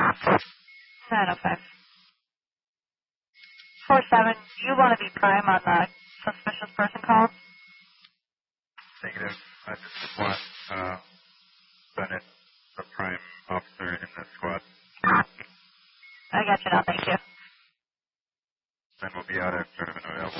905. 47, do you want to be prime on the suspicious person call? Negative. I just want Bennett, the prime officer in the squad. I got you now, thank you. Then we'll be out after available.